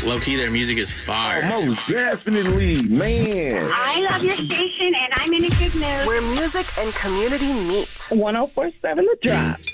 Low key, their music is fire. Oh, most definitely, man. I love your station, and I'm in a good mood. Where music and community meet. 104.7 The Drop.